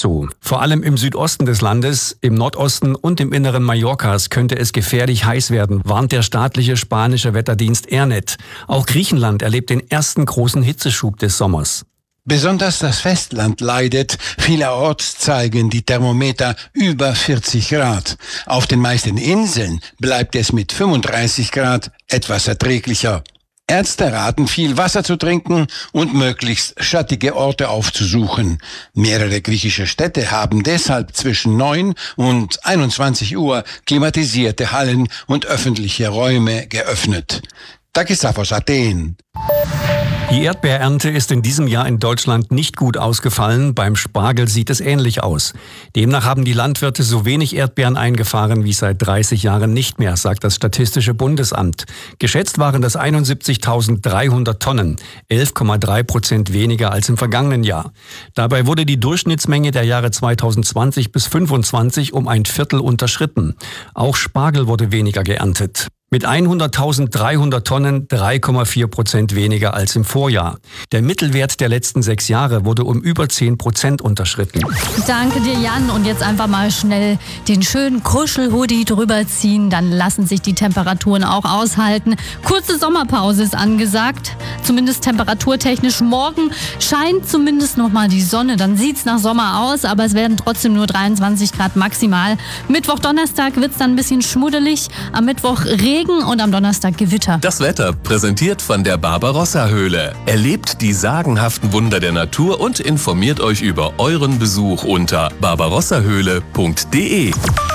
zu. Vor allem im Südosten des Landes, im Nordosten und im Inneren Mallorcas könnte es gefährlich heiß werden, warnt der staatliche spanische Wetterdienst ERNET. Auch Griechenland erlebt den ersten großen Hitzeschub des Sommers. Besonders das Festland leidet. Vielerorts zeigen die Thermometer über 40 Grad. Auf den meisten Inseln bleibt es mit 35 Grad etwas erträglicher. Ärzte raten, viel Wasser zu trinken und möglichst schattige Orte aufzusuchen. Mehrere griechische Städte haben deshalb zwischen 9 und 21 Uhr klimatisierte Hallen und öffentliche Räume geöffnet. Takis aus Athen. Die Erdbeerernte ist in diesem Jahr in Deutschland nicht gut ausgefallen. Beim Spargel sieht es ähnlich aus. Demnach haben die Landwirte so wenig Erdbeeren eingefahren wie seit 30 Jahren nicht mehr, sagt das Statistische Bundesamt. Geschätzt waren das 71.300 Tonnen, 11,3% weniger als im vergangenen Jahr. Dabei wurde die Durchschnittsmenge der Jahre 2020 bis 2025 um ein Viertel unterschritten. Auch Spargel wurde weniger geerntet. Mit 100.300 Tonnen 3,4% weniger als im Vorjahr. Der Mittelwert der letzten 6 Jahre wurde um über 10% unterschritten. Danke dir, Jan. Und jetzt einfach mal schnell den schönen Kuschelhoodie drüber ziehen. Dann lassen sich die Temperaturen auch aushalten. Kurze Sommerpause ist angesagt. Zumindest temperaturtechnisch. Morgen scheint zumindest noch mal die Sonne. Dann sieht's nach Sommer aus, aber es werden trotzdem nur 23 Grad maximal. Mittwoch, Donnerstag wird's dann ein bisschen schmuddelig. Am Mittwoch Regen und am Donnerstag Gewitter. Das Wetter präsentiert von der Barbarossa-Höhle. Erlebt die sagenhaften Wunder der Natur und informiert euch über euren Besuch unter barbarossahöhle.de.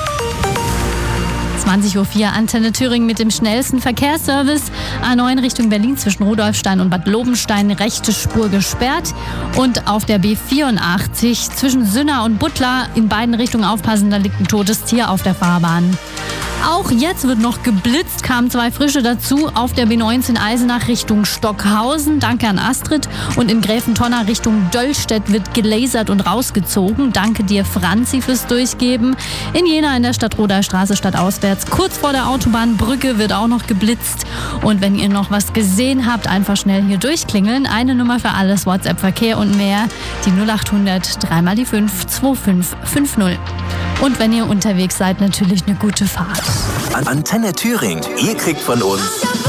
20.04 Uhr, Antenne Thüringen mit dem schnellsten Verkehrsservice. A9 Richtung Berlin zwischen Rudolfstein und Bad Lobenstein, rechte Spur gesperrt. Und auf der B84 zwischen Sünna und Buttlar in beiden Richtungen aufpassen, da liegt ein totes Tier auf der Fahrbahn. Auch jetzt wird noch geblitzt, kamen 2 frische dazu. Auf der B19 Eisenach Richtung Stockhausen, danke an Astrid. Und in Gräfentonner Richtung Döllstedt wird gelasert und rausgezogen. Danke dir, Franzi, fürs Durchgeben. In Jena in der Stadtroder Straße stadtauswärts, kurz vor der Autobahnbrücke, wird auch noch geblitzt. Und wenn ihr noch was gesehen habt, einfach schnell hier durchklingeln. Eine Nummer für alles, WhatsApp, Verkehr und mehr. Die 0800 3 mal die 5 2550. Und wenn ihr unterwegs seid, natürlich eine gute Fahrt. Antenne Thüringen. Ihr kriegt von uns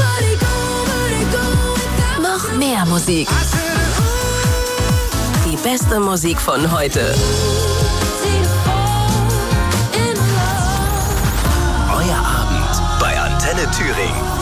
noch mehr Musik. Die beste Musik von heute. Euer Abend bei Antenne Thüringen.